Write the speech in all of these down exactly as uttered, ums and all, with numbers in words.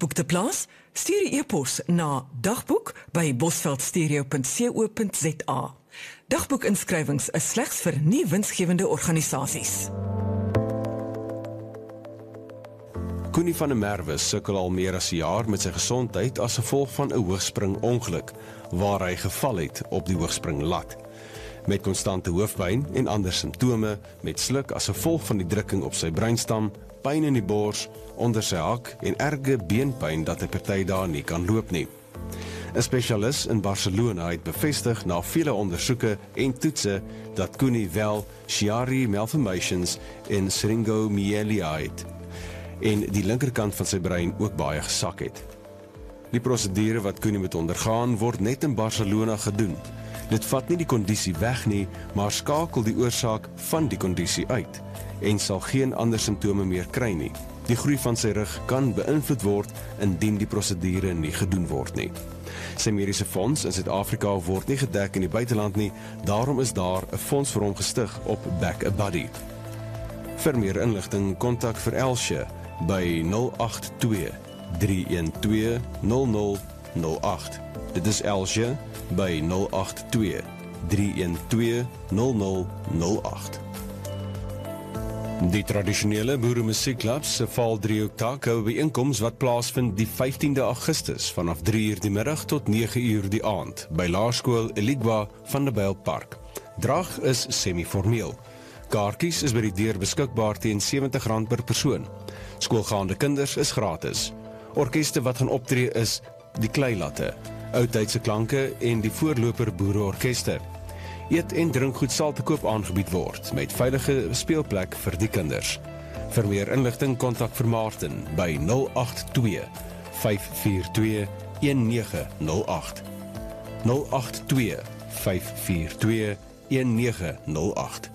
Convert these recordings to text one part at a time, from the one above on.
dagboek te plaas? Stuur die e-pos na dagboek by bosveldstereo punt co punt za. Dagboekinskrywings is slegs vir nie winsgewende organisasies. Koenie van der Merwe sukkel al meer as 'n jaar met sy gesondheid as gevolg van 'n hoogspring-ongeluk, waar hy geval het op die hoogspringlat. Met konstante hoofpyn en ander simptome, met sluk as gevolg van die drukking op sy breinstam, pyn in die bors, onder sy hak en erge beenpyn dat hy party dae nie kan loop nie. 'n Spesialis in Barcelona het bevestig na vele ondersoeke en toetse dat Koenie wel Chiari malformations en syringomyelia het en die linkerkant van sy brein ook baie gesak het. Die prosedure wat Koenie moet ondergaan word net in Barcelona gedoen. Dit vat nie die kondisie weg nie, maar skakel die oorsaak van die kondisie uit en sal geen ander simptome meer kry nie. Die groei van sy rug kan beïnvloed word indien die prosedure nie gedoen word nie. Sy mediese fonds in Suid-Afrika word nie gedek in die buiteland nie, daarom is daar 'n fonds vir hom gestig op Back a Buddy. Vir meer inligting kontak vir Elsje by nul agt twee, drie een twee, nul nul nul agt. Dit is Elsje by nul agt twee, drie een twee, nul nul nul agt. Die tradisionele boeremusiekklubs se Val Driehoek tak hou 'n byeenkoms wat plaasvind die vyftiende Augustus vanaf drie uur die middag tot nege uur die aand by Laerskool Eligwa van der Bijl Park. Drag is semi-formeel. Kaartjies is by die deur beskikbaar teen sewentig rand per persoon. Skoolgaande kinders is gratis. Orkeste wat gaan optree is die Kleilatte, Oudtydse klanke en die voorloper boereorkeste. Eet en drinkgoed sal te koop aangebied word, met veilige speelplek vir die kinders. Vir meer inligting kontak vir Martin by nul agt twee, vyf vier twee, een nege nul agt. nul agt twee, vyf vier twee, een nege nul agt.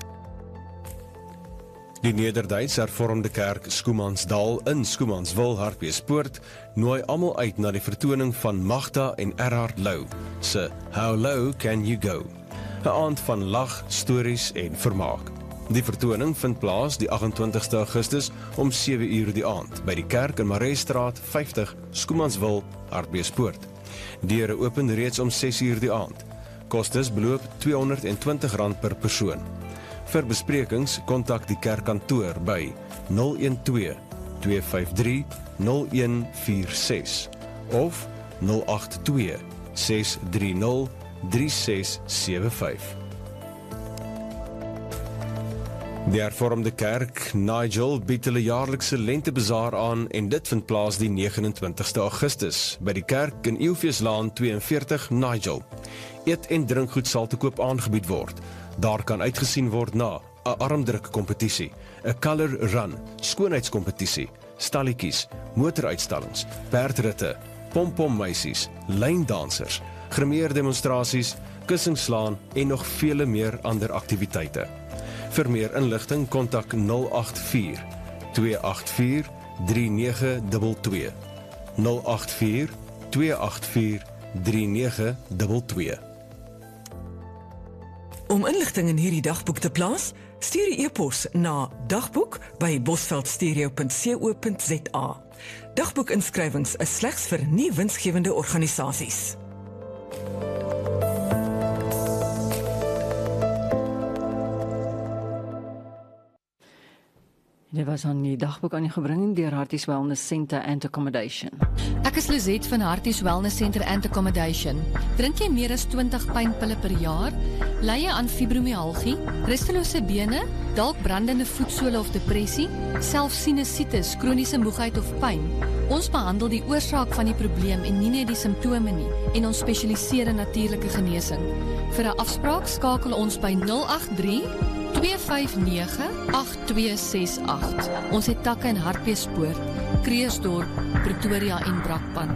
Die Nederduits Hervormde Kerk Schoemansdal in Schoemanswil, Hartbeespoort, nooi almal uit na die vertoning van Magda en Erhard Lou se How Low Can You Go? 'n aand van lag, stories en vermaak. Die vertoning vind plaas die agt-en-twintigste Augustus om sewe uur die aand by die kerk in Marais-straat vyftig, Schoemanswil, Hartbeespoort. Deure open reeds om ses uur die aand. Kostes beloop tweehonderdtwintig rand per persoon. Vir besprekings kontak die kerkkantoor by nul een twee, twee vyf drie, nul een vier ses of nul agt twee, ses drie nul, drie ses sewe vyf. Die Hervormde Kerk Nigel bied hulle jaarlikse lentebazaar aan en dit vind plaas die negenentwintigste Augustus by die kerk in Eeuwfeeslaan twee en veertig Nigel. Eet en drinkgoed sal te koop aangebied word. Daar kan uitgesien word na 'n armdrukkompetisie, 'n color run, skoonheidskompetisie, stalletjies, motoruitstallings, perdritte, pompommeisies, lyndansers, grimeerdemonstrasies, kussingslaan en nog vele meer ander aktiwiteite. Vir meer inligting kontak nul agt vier, twee agt vier, drie nege twee twee, nul agt vier, twee agt vier, drie nege twee twee. Om inligting in hierdie dagboek te plaas, stuur die e-pos na dagboek by bosveldstereo punt co punt za. Dagboekinskrywings is slegs vir nie winsgewende organisasies. Dit was aan die dagboek aan die gebring deur Harties Wellness Center and Accommodation. Ek is Lizette van Harties Wellness Center and Accommodation. Drink jy meer as twintig pynpille per jaar? Ly jy aan fibromyalgie, rustelose bene, dalk brandende voetsole of depressie, selfs sinusitis, kroniese moegheid of pyn? Ons behandel die oorsaak van die probleem en nie net die simptome nie, en ons spesialiseer in natuurlike genesing. Vir 'n afspraak skakel ons by nul agt drie, twee vyf nege, agt twee ses agt. Ons het takke in Hartbeespoort, Kreersdorp, Pretoria en Brakpan.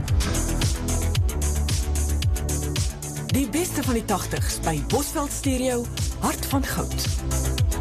Die beste van die tagtigs by Bosveld Stereo, Hart van Goud.